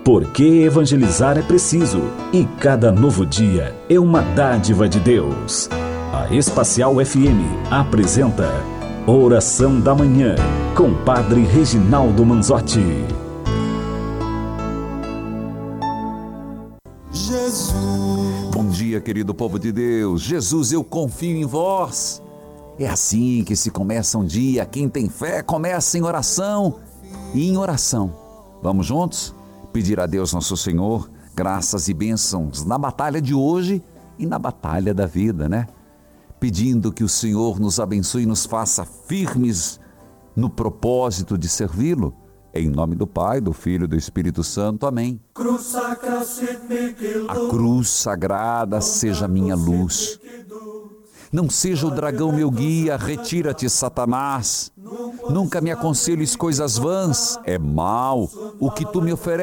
Porque evangelizar é preciso e cada novo dia é uma dádiva de Deus. A Espacial FM apresenta Oração da Manhã com Padre Reginaldo Manzotti. Jesus. Bom dia, querido povo de Deus. Jesus, eu confio em vós. É assim que se começa um dia. Quem tem fé começa em oração e em oração. Vamos juntos? Pedir a Deus nosso Senhor graças e bênçãos na batalha de hoje e na batalha da vida, né? Pedindo que o Senhor nos abençoe e nos faça firmes no propósito de servi-lo. Em nome do Pai, do Filho e do Espírito Santo. Amém. A cruz sagrada seja minha luz. Não seja o dragão meu guia, retira-te, Satanás. Nunca me aconselhes coisas vãs, é mal o que tu me ofereces.